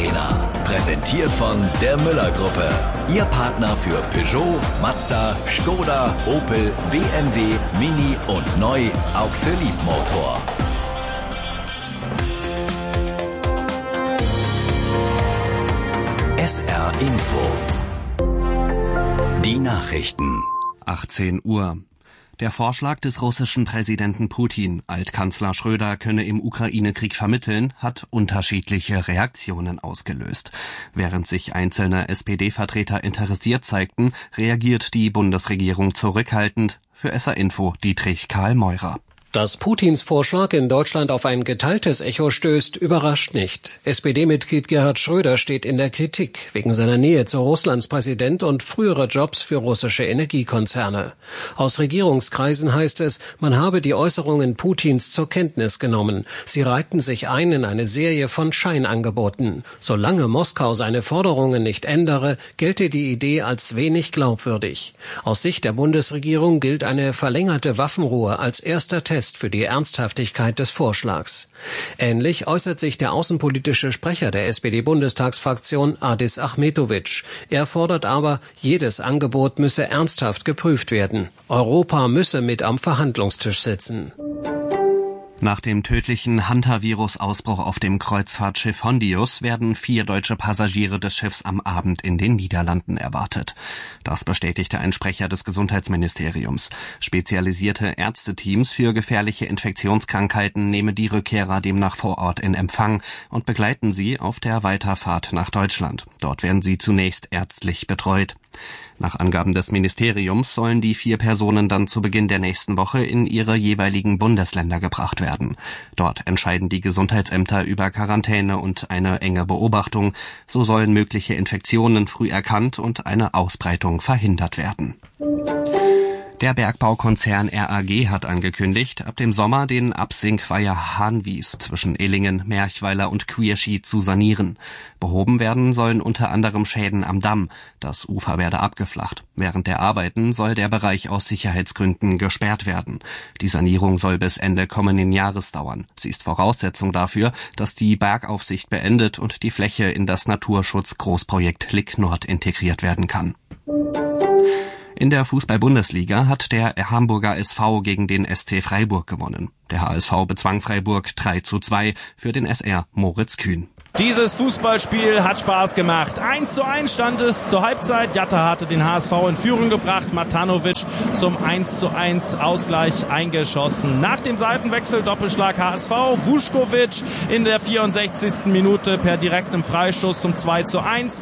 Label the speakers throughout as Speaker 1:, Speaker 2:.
Speaker 1: Arena. Präsentiert von der Müller-Gruppe. Ihr Partner für Peugeot, Mazda, Skoda, Opel, BMW, Mini und neu auch für Liebmotor. SR Info. Die Nachrichten.
Speaker 2: 18 Uhr. Der Vorschlag des russischen Präsidenten Putin, Altkanzler Schröder könne im Ukraine-Krieg vermitteln, hat unterschiedliche Reaktionen ausgelöst. Während sich einzelne SPD-Vertreter interessiert zeigten, reagiert die Bundesregierung zurückhaltend. Für SR Info Dietrich Karl Meurer.
Speaker 3: Dass Putins Vorschlag in Deutschland auf ein geteiltes Echo stößt, überrascht nicht. SPD-Mitglied Gerhard Schröder steht in der Kritik wegen seiner Nähe zu Russlands Präsident und früherer Jobs für russische Energiekonzerne. Aus Regierungskreisen heißt es, man habe die Äußerungen Putins zur Kenntnis genommen. Sie reihten sich ein in eine Serie von Scheinangeboten. Solange Moskau seine Forderungen nicht ändere, gelte die Idee als wenig glaubwürdig. Aus Sicht der Bundesregierung gilt eine verlängerte Waffenruhe als erster Test für die Ernsthaftigkeit des Vorschlags. Ähnlich äußert sich der außenpolitische Sprecher der SPD-Bundestagsfraktion Adis Ahmetovic. Er fordert aber, jedes Angebot müsse ernsthaft geprüft werden. Europa müsse mit am Verhandlungstisch sitzen.
Speaker 2: Nach dem tödlichen Hunter-Virus-Ausbruch auf dem Kreuzfahrtschiff Hondius werden 4 deutsche Passagiere des Schiffs am Abend in den Niederlanden erwartet. Das bestätigte ein Sprecher des Gesundheitsministeriums. Spezialisierte Ärzteteams für gefährliche Infektionskrankheiten nehmen die Rückkehrer demnach vor Ort in Empfang und begleiten sie auf der Weiterfahrt nach Deutschland. Dort werden sie zunächst ärztlich betreut. Nach Angaben des Ministeriums sollen die 4 Personen dann zu Beginn der nächsten Woche in ihre jeweiligen Bundesländer gebracht werden. Dort entscheiden die Gesundheitsämter über Quarantäne und eine enge Beobachtung. So sollen mögliche Infektionen früh erkannt und eine Ausbreitung verhindert werden. Der Bergbaukonzern RAG hat angekündigt, ab dem Sommer den Absinkweiher Hahnwies zwischen Illingen, Merchweiler und Quierschied zu sanieren. Behoben werden sollen unter anderem Schäden am Damm. Das Ufer werde abgeflacht. Während der Arbeiten soll der Bereich aus Sicherheitsgründen gesperrt werden. Die Sanierung soll bis Ende kommenden Jahres dauern. Sie ist Voraussetzung dafür, dass die Bergaufsicht beendet und die Fläche in das Naturschutz-Großprojekt Lick Nord integriert werden kann. In der Fußball-Bundesliga hat der Hamburger SV gegen den SC Freiburg gewonnen. Der HSV bezwang Freiburg 3:2 für den SR Moritz Kühn.
Speaker 4: Dieses Fußballspiel hat Spaß gemacht. 1:1 stand es zur Halbzeit. Jatta hatte den HSV in Führung gebracht. Matanovic zum 1:1 Ausgleich eingeschossen. Nach dem Seitenwechsel Doppelschlag HSV. Vuskovic in der 64. Minute per direktem Freischuss zum 2:1.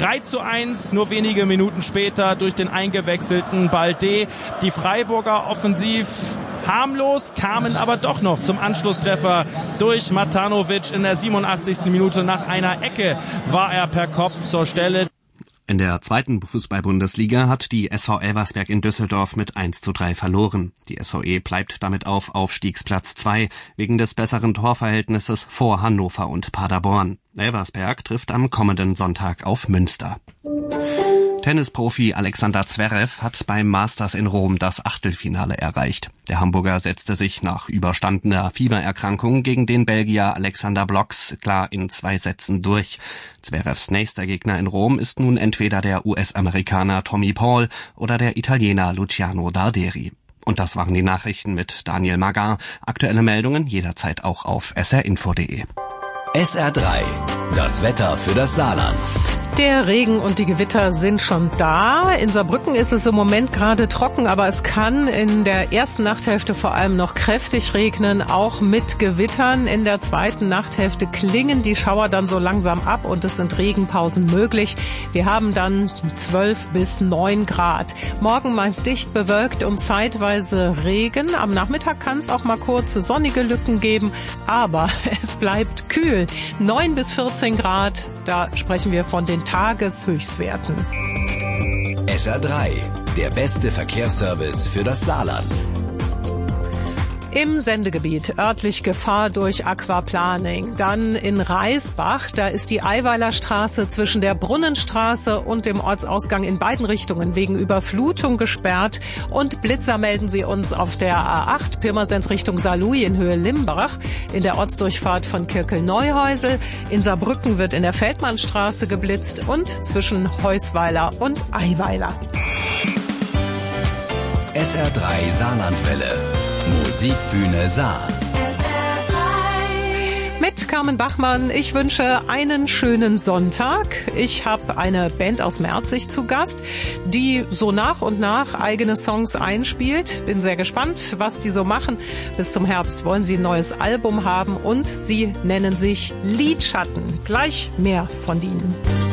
Speaker 4: 3:1 nur wenige Minuten später durch den eingewechselten Balde. Die Freiburger offensiv harmlos, kamen aber doch noch zum Anschlusstreffer durch Matanovic in der 87. Minute. Nach einer Ecke war er per Kopf zur Stelle.
Speaker 2: In der zweiten Fußball-Bundesliga hat die SV Elversberg in Düsseldorf mit 1:3 verloren. Die SVE bleibt damit auf Aufstiegsplatz 2 wegen des besseren Torverhältnisses vor Hannover und Paderborn. Elversberg trifft am kommenden Sonntag auf Münster. Tennisprofi Alexander Zverev hat beim Masters in Rom das Achtelfinale erreicht. Der Hamburger setzte sich nach überstandener Fiebererkrankung gegen den Belgier Alexander Blocks klar in 2 Sätzen durch. Zverevs nächster Gegner in Rom ist nun entweder der US-Amerikaner Tommy Paul oder der Italiener Luciano Darderi. Und das waren die Nachrichten mit Daniel Magar. Aktuelle Meldungen jederzeit auch auf srinfo.de.
Speaker 1: SR3, das Wetter für das Saarland.
Speaker 5: Der Regen und die Gewitter sind schon da. In Saarbrücken ist es im Moment gerade trocken, aber es kann in der ersten Nachthälfte vor allem noch kräftig regnen, auch mit Gewittern. In der zweiten Nachthälfte klingen die Schauer dann so langsam ab und es sind Regenpausen möglich. Wir haben dann 12 bis 9 Grad. Morgen meist dicht bewölkt und zeitweise Regen. Am Nachmittag kann es auch mal kurze sonnige Lücken geben, aber es bleibt kühl. 9 bis 14 Grad, da sprechen wir von den Tageshöchstwerten.
Speaker 1: SR3, der beste Verkehrsservice für das Saarland.
Speaker 5: Im Sendegebiet örtlich Gefahr durch Aquaplaning. Dann in Reisbach, da ist die Eiweiler Straße zwischen der Brunnenstraße und dem Ortsausgang in beiden Richtungen wegen Überflutung gesperrt. Und Blitzer melden sie uns auf der A8 Pirmasens Richtung Saarlouis in Höhe Limbach, in der Ortsdurchfahrt von Kirkel-Neuhäusel. In Saarbrücken wird in der Feldmannstraße geblitzt und zwischen Heusweiler und Eiweiler.
Speaker 1: SR3 Saarlandwelle. Musikbühne Saar.
Speaker 5: Mit Carmen Bachmann. Ich wünsche einen schönen Sonntag. Ich habe eine Band aus Merzig zu Gast, die so nach und nach eigene Songs einspielt. Bin sehr gespannt, was die so machen. Bis zum Herbst wollen sie ein neues Album haben und sie nennen sich Lidschatten. Gleich mehr von denen.